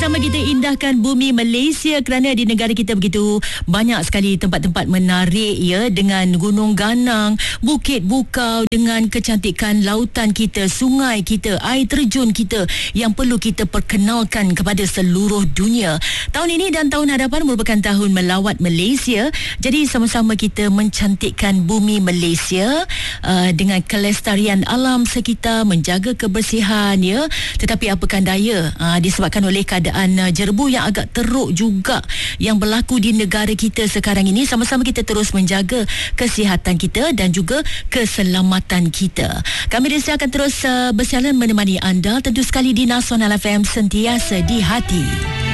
sama-sama kita indahkan bumi Malaysia kerana di negara kita begitu banyak sekali tempat-tempat menarik ya, dengan gunung ganang, bukit bukau, dengan kecantikan lautan kita, sungai kita, air terjun kita yang perlu kita perkenalkan kepada seluruh dunia. Tahun ini dan tahun hadapan merupakan tahun melawat Malaysia. Jadi sama-sama kita mencantikkan bumi Malaysia dengan kelestarian alam sekitar, menjaga kebersihan ya. Tetapi apakan daya, disebabkan oleh keadaan jerbu yang agak teruk juga yang berlaku di negara kita sekarang ini, sama-sama kita terus menjaga kesihatan kita dan juga keselamatan kita. Kami Rizal akan terus bersiaran menemani anda, tentu sekali di Nasional FM, sentiasa di hati.